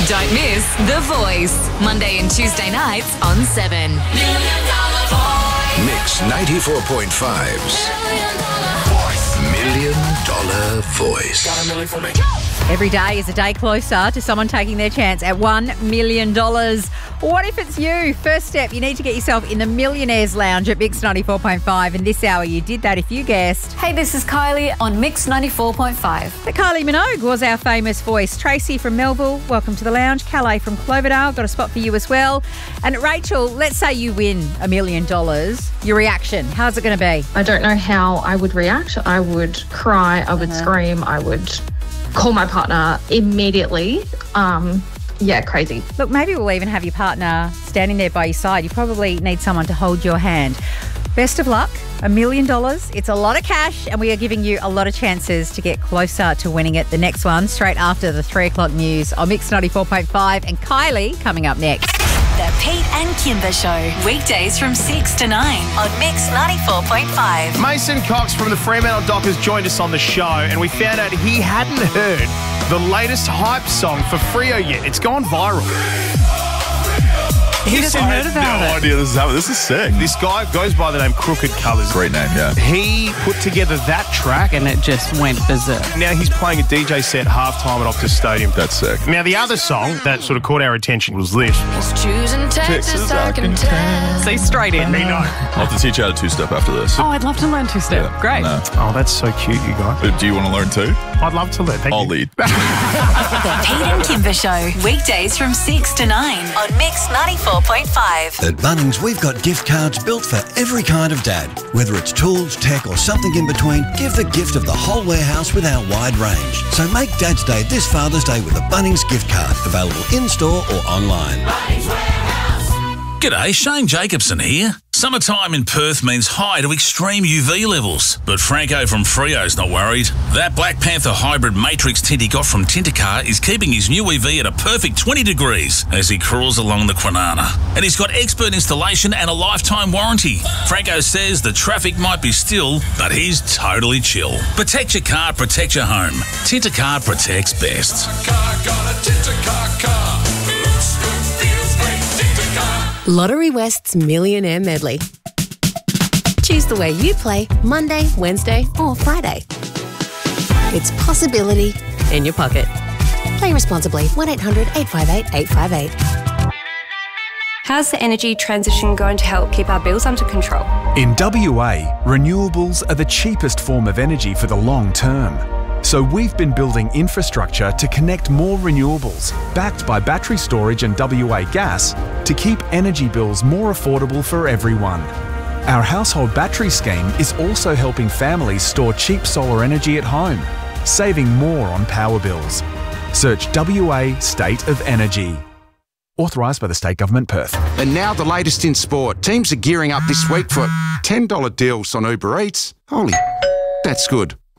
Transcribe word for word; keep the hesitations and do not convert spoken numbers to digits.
Don't miss The Voice, Monday and Tuesday nights on seven. Mix ninety-four point five's Million Dollar Voice. Got a million for me. Every day is a day closer to someone taking their chance at one million dollars. What if it's you? First step, you need to get yourself in the Millionaires Lounge at Mix ninety-four point five. And this hour you did that if you guessed. Hey, this is Kylie on Mix ninety-four point five. But Kylie Minogue was our famous voice. Tracy from Melville, welcome to the lounge. Calais from Cloverdale, got a spot for you as well. And Rachel, let's say you win a million dollars. Your reaction, how's it going to be? I don't know how I would react. I would cry, I would uh-huh. scream, I would call my partner immediately. Um, yeah, crazy. Look, maybe we'll even have your partner standing there by your side. You probably need someone to hold your hand. Best of luck. A million dollars. It's a lot of cash, and we are giving you a lot of chances to get closer to winning it. The next one, straight after the three o'clock news on Mix ninety-four point five. And Kylie coming up next. The Pete and Kimber Show, weekdays from six to nine on Mix ninety-four point five. Mason Cox from the Fremantle Dockers joined us on the show, and we found out he hadn't heard the latest hype song for Freo yet. It's gone viral. He hasn't heard about no it. No idea this is happening. This is sick. This guy goes by the name Crooked Colours. Great name, yeah. He put together that track. And it just went berserk. Now he's playing a D J set halftime at Optus Stadium. That's sick. Now the other song that sort of caught our attention was this. Choosing Texas, Texas, I can tell. See, straight in. Me know. I'll have to teach you how to two-step after this. Oh, I'd love to learn two-step. Yeah, Great. no. Oh, that's so cute, you guys. Uh, Do you want to learn too? I'd love to learn. Thank I'll you. lead. The Pete and Kimber Show, weekdays from six to nine on Mix ninety-four point five. At Bunnings, we've got gift cards built for every kind of dad. Whether it's tools, tech or something in between, give the gift of the whole warehouse with our wide range. So make Dad's Day this Father's Day with a Bunnings gift card, available in-store or online. Bunnings Warehouse. G'day, Shane Jacobson here. Summertime in Perth means high to extreme U V levels, but Franco from Freo's not worried. That Black Panther hybrid matrix tint he got from Tintercar is keeping his new E V at a perfect twenty degrees as he crawls along the Kwinana. And he's got expert installation and a lifetime warranty. Franco says the traffic might be still, but he's totally chill. Protect your car, protect your home. Tintercar protects best. Lottery West's Millionaire Medley. Choose the way you play Monday, Wednesday or Friday. It's possibility in your pocket. Play responsibly. one eight hundred eight five eight eight five eight. How's the energy transition going to help keep our bills under control? In W A, renewables are the cheapest form of energy for the long term. So we've been building infrastructure to connect more renewables, backed by battery storage and W A Gas, to keep energy bills more affordable for everyone. Our household battery scheme is also helping families store cheap solar energy at home, saving more on power bills. Search W A State of Energy. Authorised by the State Government, Perth. And now the latest in sport. Teams are gearing up this week for ten dollar deals on Uber Eats. Holy, that's good.